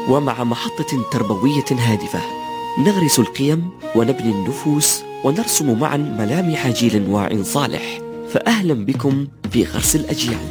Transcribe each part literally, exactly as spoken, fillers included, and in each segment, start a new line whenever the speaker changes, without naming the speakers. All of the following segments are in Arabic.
ومع محطة تربوية هادفة نغرس القيم ونبني النفوس ونرسم معا ملامح جيل واع صالح. فأهلا بكم في غرس الأجيال.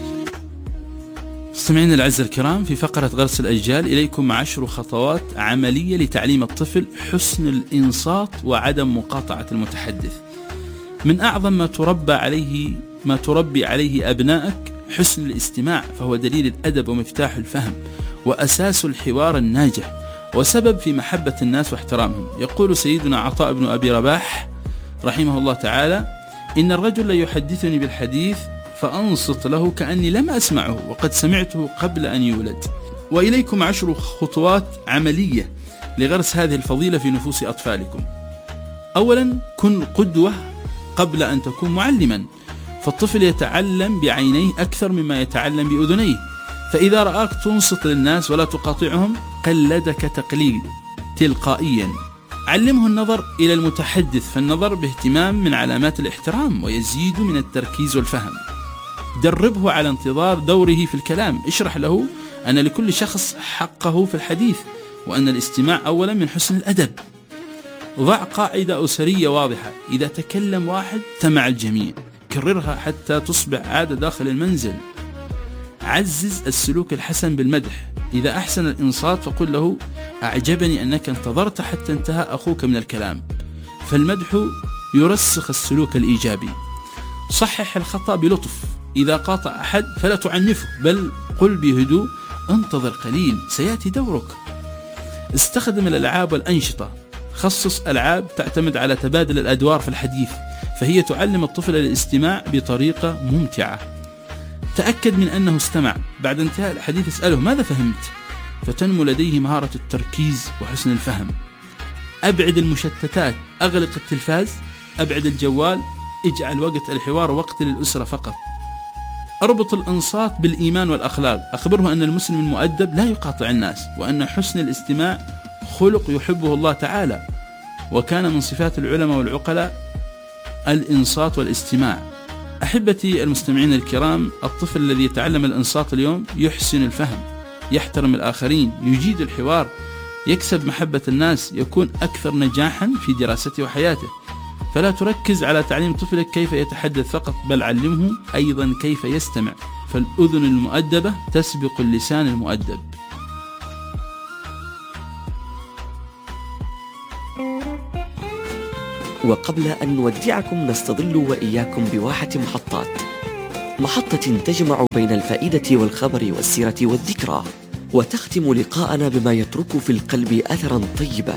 مستمعينا الأعزاء الكرام، في فقرة غرس الأجيال إليكم عشر خطوات عملية لتعليم الطفل حسن الإنصات وعدم مقاطعة المتحدث. من أعظم ما تربى عليه ما تربي عليه أبنائك حسن الاستماع، فهو دليل الأدب ومفتاح الفهم وأساس الحوار الناجح وسبب في محبة الناس واحترامهم. يقول سيدنا عطاء بن أبي رباح رحمه الله تعالى: إن الرجل يحدثني بالحديث فأنصت له كأني لم أسمعه وقد سمعته قبل أن يولد. وإليكم عشر خطوات عملية لغرس هذه الفضيلة في نفوس أطفالكم. أولا، كن قدوة قبل أن تكون معلما، فالطفل يتعلم بعينيه أكثر مما يتعلم بأذنيه، فإذا رآك تنصت للناس ولا تقاطعهم قلدك تقليد تلقائيا. علمه النظر إلى المتحدث، فالنظر باهتمام من علامات الاحترام ويزيد من التركيز والفهم. دربه على انتظار دوره في الكلام، اشرح له أن لكل شخص حقه في الحديث وأن الاستماع أولا من حسن الأدب. ضع قاعدة أسرية واضحة: إذا تكلم واحد استمع الجميع، كررها حتى تصبح عادة داخل المنزل. عزز السلوك الحسن بالمدح، إذا أحسن الإنصات فقل له: أعجبني أنك انتظرت حتى انتهى أخوك من الكلام، فالمدح يرسخ السلوك الإيجابي. صحح الخطأ بلطف، إذا قاطع أحد فلا تعنفه بل قل بهدوء: انتظر قليل سيأتي دورك. استخدم الألعاب والأنشطة، خصص ألعاب تعتمد على تبادل الأدوار في الحديث، فهي تعلم الطفل الاستماع بطريقة ممتعة. تأكد من أنه استمع، بعد انتهاء الحديث اسأله: ماذا فهمت؟ فتنمو لديه مهارة التركيز وحسن الفهم. أبعد المشتتات، أغلق التلفاز، أبعد الجوال، اجعل وقت الحوار وقت للأسرة فقط. أربط الإنصات بالإيمان والأخلاق، أخبره أن المسلم المؤدب لا يقاطع الناس، وأن حسن الاستماع خلق يحبه الله تعالى، وكان من صفات العلماء والعقلاء الإنصات والاستماع. أحبتي المستمعين الكرام، الطفل الذي يتعلم الإنصات اليوم يحسن الفهم، يحترم الآخرين، يجيد الحوار، يكسب محبة الناس، يكون أكثر نجاحا في دراسته وحياته. فلا تركز على تعليم طفلك كيف يتحدث فقط، بل علمه أيضا كيف يستمع، فالأذن المؤدبة تسبق اللسان المؤدب.
وقبل أن نودعكم نستظل وإياكم بواحة محطات، محطة تجمع بين الفائدة والخبر والسيرة والذكرى، وتختم لقاءنا بما يترك في القلب أثرا طيبا.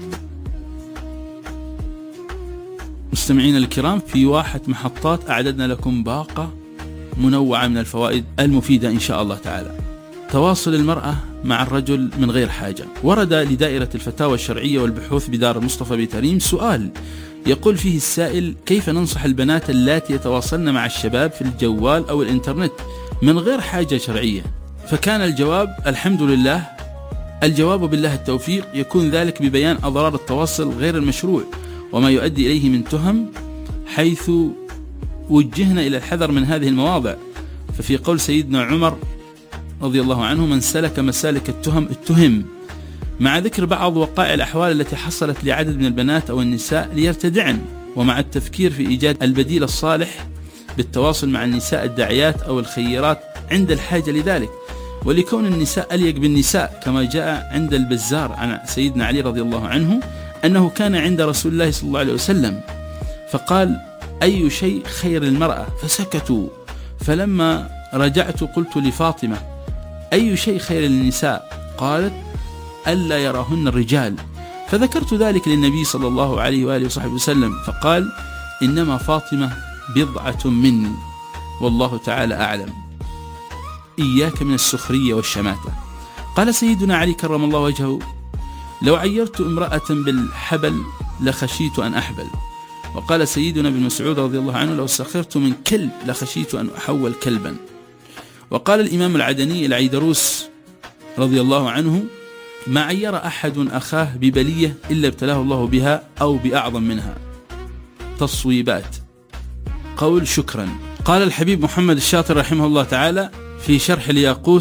مستمعين الكرام، في واحة محطات أعددنا لكم باقة منوعة من الفوائد المفيدة إن شاء الله تعالى. تواصل المرأة مع الرجل من غير حاجة. ورد لدائرة الفتاوى الشرعية والبحوث بدار المصطفى بتريم سؤال يقول فيه السائل: كيف ننصح البنات اللاتي يتواصلن مع الشباب في الجوال أو الإنترنت من غير حاجة شرعية؟ فكان الجواب: الحمد لله، الجواب بالله التوفيق. يكون ذلك ببيان أضرار التواصل غير المشروع وما يؤدي إليه من تهم، حيث وجهنا إلى الحذر من هذه المواضع. ففي قول سيدنا عمر رضي الله عنه: من سلك مسالك التهم اتهم، مع ذكر بعض وقائع الأحوال التي حصلت لعدد من البنات أو النساء ليرتدعن، ومع التفكير في إيجاد البديل الصالح بالتواصل مع النساء الداعيات أو الخيرات عند الحاجة لذلك، ولكون النساء أليق بالنساء، كما جاء عند البزار عن سيدنا علي رضي الله عنه أنه كان عند رسول الله صلى الله عليه وسلم فقال: أي شيء خير المرأة؟ فسكتوا. فلما رجعت قلت لفاطمة: أي شيء خير للنساء؟ قالت: ألا يراهن الرجال. فذكرت ذلك للنبي صلى الله عليه وآله وصحبه وسلم، فقال: إنما فاطمة بضعة مني والله تعالى أعلم. إياك من السخرية والشماتة. قال سيدنا علي كرم الله وجهه: لو عيرت امرأة بالحبل لخشيت أن أحبل. وقال سيدنا ابن مسعود رضي الله عنه: لو سخرت من كلب لخشيت أن أحول كلبا. وقال الإمام العدني العيدروس رضي الله عنه: ما عير أحد أخاه ببلية إلا ابتلاه الله بها أو بأعظم منها. تصويبات. قول شكرا. قال الحبيب محمد الشاطر رحمه الله تعالى في شرح الياقوت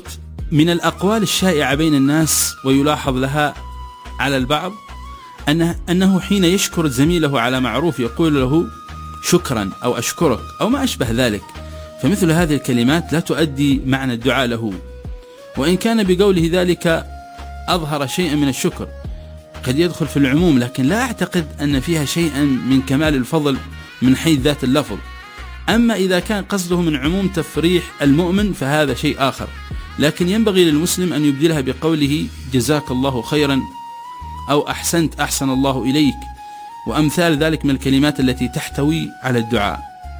من الأقوال الشائعة بين الناس ويلاحظ لها على البعض أنه, أنه حين يشكر زميله على معروف يقول له شكرا أو أشكرك أو ما أشبه ذلك، فمثل هذه الكلمات لا تؤدي معنى الدعاء له، وإن كان بقوله ذلك أظهر شيئا من الشكر قد يدخل في العموم، لكن لا أعتقد أن فيها شيئا من كمال الفضل من حيث ذات اللفظ. أما إذا كان قصده من عموم تفريح المؤمن فهذا شيء آخر، لكن ينبغي للمسلم أن يبدلها بقوله جزاك الله خيرا أو أحسنت أحسن الله إليك وأمثال ذلك من الكلمات التي تحتوي على الدعاء.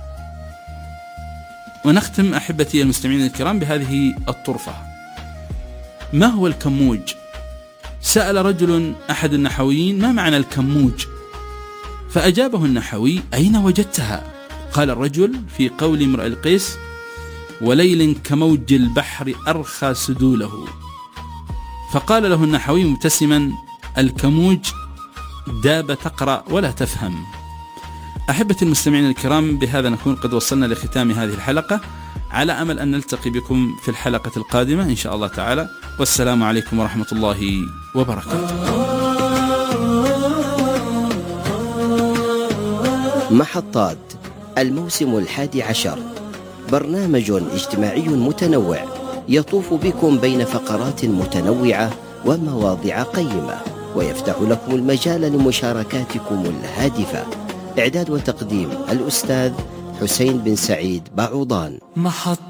ونختم أحبتي المستمعين الكرام بهذه الطرفة: ما هو الكموج؟ سأل رجل أحد النحويين ما معنى الكموج، فأجابه النحوي أين وجدتها؟ قال الرجل في قول امرئ القيس وليل كموج البحر أرخى سدوله. فقال له النحوي مبتسما الكموج دابة تقرأ ولا تفهم. أحبتي المستمعين الكرام، بهذا نكون قد وصلنا لختام هذه الحلقة، على أمل أن نلتقي بكم في الحلقة القادمة إن شاء الله تعالى، والسلام عليكم ورحمة الله وبركاته.
محطات الموسم الحادي عشر، برنامج اجتماعي متنوع يطوف بكم بين فقرات متنوعة ومواضيع قيمة، ويفتح لكم المجال لمشاركاتكم الهادفة. إعداد وتقديم الأستاذ حسين بن سعيد بعوضان. محطة